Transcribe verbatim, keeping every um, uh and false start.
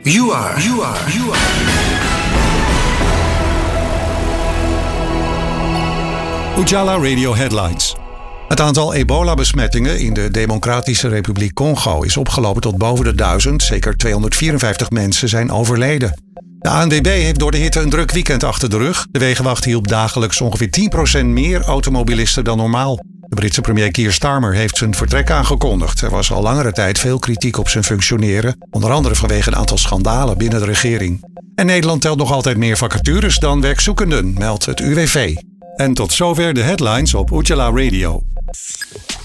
You are, you are, you are. Ujala Radio Headlines. Het aantal ebola-besmettingen in de Democratische Republiek Congo is opgelopen tot boven de duizend. Zeker tweehonderdvierenvijftig mensen zijn overleden. De A N W B heeft door de hitte een druk weekend achter de rug. De wegenwacht hielp dagelijks ongeveer tien procent meer automobilisten dan normaal. De Britse premier Keir Starmer heeft zijn vertrek aangekondigd. Er was al langere tijd veel kritiek op zijn functioneren. Onder andere vanwege een aantal schandalen binnen de regering. En Nederland telt nog altijd meer vacatures dan werkzoekenden, meldt het U W V. En tot zover de headlines op Ujala Radio.